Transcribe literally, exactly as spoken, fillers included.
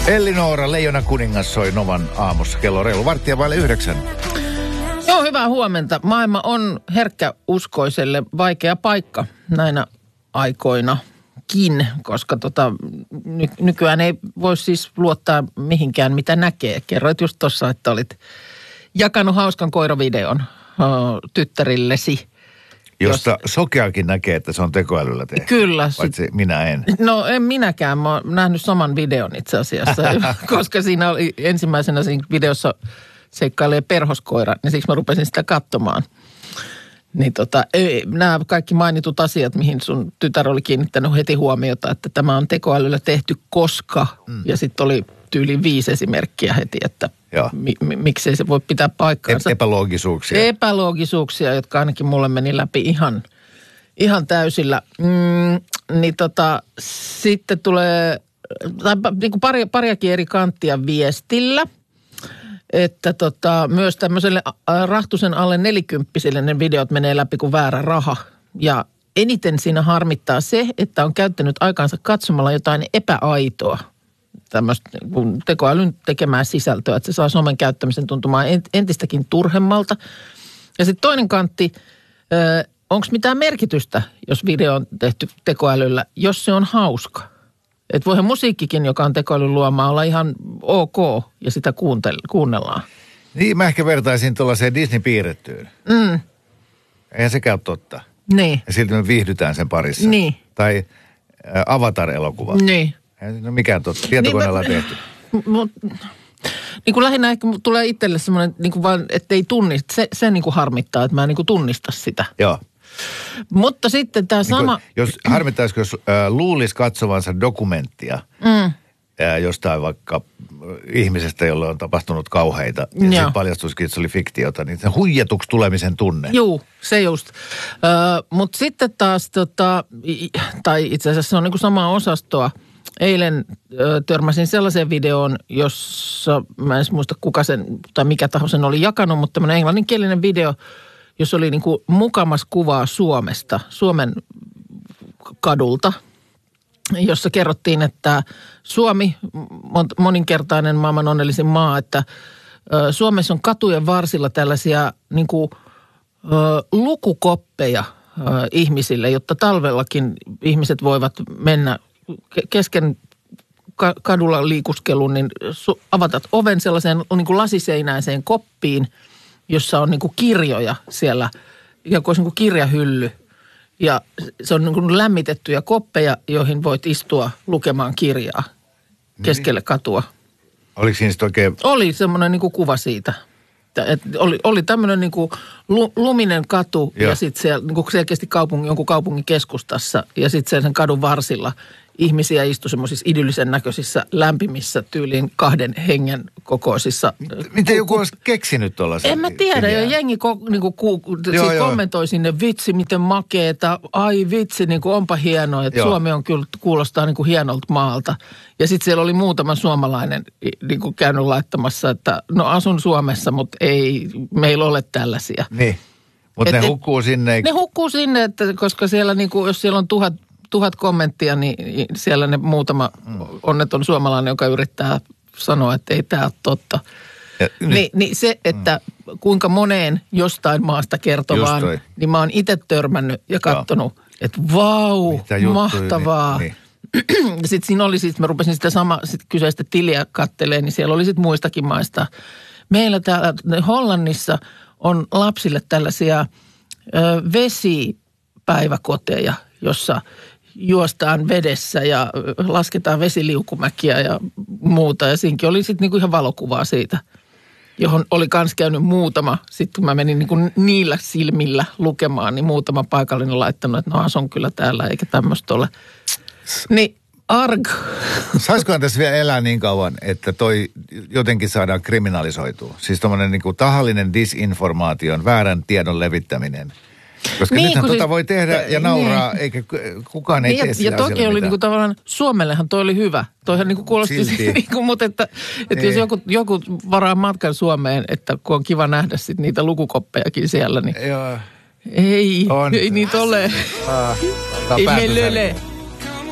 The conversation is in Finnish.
Elinora, Leijona kuningas soi Novan aamussa. Kello reilu varttia vaille yhdeksän. Joo, hyvää huomenta. Maailma on herkkäuskoiselle vaikea paikka näinä aikoinakin, koska tota, ny- nykyään ei voi siis luottaa mihinkään, mitä näkee. Kerroit just tuossa, että olit jakanut hauskan koiravideon o, tyttärillesi. Josta jos... sokeakin näkee, että se on tekoälyllä tehty. Kyllä. Paitsi sit... minä en. No en minäkään. Mä oon nähnyt saman videon itse asiassa, koska siinä oli ensimmäisenä siinä videossa seikkailee perhoskoira, niin siksi mä rupesin sitä katsomaan. Niin tota, ei, nämä kaikki mainitut asiat, mihin sun tytär oli kiinnittänyt heti huomiota, että tämä on tekoälyllä tehty koska, mm. ja sitten oli tyyli viisi esimerkkiä heti, että mi, mi, miksei se voi pitää paikkaansa. Epäloogisuuksia. Epäloogisuuksia, jotka ainakin mulle meni läpi ihan, ihan täysillä. Mm, niin tota, sitten tulee tai, niin kuin pari, pariakin eri kanttia viestillä. Että tota, myös tämmöiselle rahtusen alle nelikymppisille ne videot menee läpi kuin väärä raha. Ja eniten siinä harmittaa se, että on käyttänyt aikaansa katsomalla jotain epäaitoa. Tämmöistä tekoälyn tekemää sisältöä, että se saa somen käyttämisen tuntumaan entistäkin turhemmalta. Ja sitten toinen kantti, onko mitään merkitystä, jos video on tehty tekoälyllä, jos se on hauska? Että voihan musiikkikin, joka on tekoälyn luomaa, olla ihan ok ja sitä kuunnellaan. Niin, mä ehkä vertaisin tuollaiseen Disney-piirrettyyn. Mm. Eihän sekään ole totta. Niin. Ja silti me viihdytään sen parissa. Niin. Tai ä, Avatar-elokuva. Niin. Eihän no mikään totta. Tietokoneella niin, tehty. Mut, niin kuin lähinnä ehkä tulee itselle semmoinen, niin kuin vaan, ettei tunnista. Se, se niin kuin harmittaa, että mä en niin kuin tunnista sitä. Joo. Mutta sitten tämä sama... Niin jos harmittaisiko, jos äh, luulisi katsovansa dokumenttia mm. äh, jostain vaikka ihmisestä, jolle on tapahtunut kauheita, ja sitten paljastuisikin, että se oli fiktiota, niin se huijatuksi tulemisen tunne. Juu, se just. Äh, Mutta sitten taas, tota, tai itse asiassa se on niinku samaa osastoa. Eilen äh, törmäsin sellaiseen videoon, jossa, mä en muista kuka sen, tai mikä taho sen oli jakanut, mutta tämmöinen englanninkielinen video, jos oli niin kuin mukamas kuvaa Suomesta, Suomen kadulta, jossa kerrottiin, että Suomi, moninkertainen maailman onnellisin maa, että Suomessa on katujen varsilla tällaisia niin kuin lukukoppeja ihmisille, jotta talvellakin ihmiset voivat mennä kesken kadulla liikuskelun, niin avatat oven sellaiseen niin kuin lasiseinäiseen koppiin, jossa on niin kuin kirjoja siellä, ja kuin olisi niin kuin kirjahylly. Ja se on niin kuin lämmitettyjä koppeja, joihin voit istua lukemaan kirjaa keskelle katua. Oliko siinä sitten oikein? Oli semmoinen niin kuin kuva siitä. Et oli, oli tämmöinen niin kuin luminen katu Joo. ja sitten siellä niin kuin selkeästi kaupungin, jonkun kaupungin keskustassa ja sitten sen kadun varsilla ihmisiä istui semmoisissa idyllisen näköisissä lämpimissä tyyliin kahden hengen kokoisissa. Miten joku olisi keksinyt tuollaisen? En mä tiedä. Ja jengi ko, niin kuin, ku, joo, joo. kommentoi sinne, vitsi miten makeeta, ai vitsi, niin kuin onpa hienoa. Että Suomi on kyllä, kuulostaa niin kuin hienolta maalta. Ja sitten siellä oli muutama suomalainen niin kuin käynyt laittamassa, että no asun Suomessa, mutta ei meillä ole tällaisia. Niin, mutta ne hukkuu sinne. Ne hukkuu sinne, että koska siellä niin kuin, jos siellä on tuhat tuhat kommenttia, niin siellä ne muutama onneton suomalainen, joka yrittää sanoa, että ei tämä ole totta. Ni, niin se, että kuinka moneen jostain maasta kertovaan, niin mä oon itse törmännyt ja katsonut, että vau, mahtavaa. Niin, niin. Sitten siinä oli, sit mä rupesin sitä sama sit kyseistä tiliä katteleen, niin siellä oli sitten muistakin maista. Meillä täällä Hollannissa on lapsille tällaisia ö, vesipäiväkoteja, jossa juostaan vedessä ja lasketaan vesiliukumäkiä ja muuta. Ja siinäkin oli sitten niinku ihan valokuvaa siitä, johon oli kans käynyt muutama. Sitten kun mä menin niinku niillä silmillä lukemaan, niin muutama paikallinen laittanut, että no asun kyllä täällä eikä tämmöistä ole. Niin arg. Saisikohan tässä vielä elää niin kauan, että toi jotenkin saadaan kriminalisoitua? Siis tommoinen niinku tahallinen disinformaation, väärän tiedon levittäminen. Koska niin, nythän tuota siis, voi tehdä ja nauraa, niin. eikä kukaan ei niin, tee sillä ja toki oli niinku tavallaan, Suomellehan toi oli hyvä. Toihan niinku kuulosti, niinku, mutta että, että jos joku, joku varaa matkan Suomeen, että kun on kiva nähdä sit niitä lukukoppejakin siellä, niin Joo. ei, on. ei niitä ole. Ah, ei meillä ole.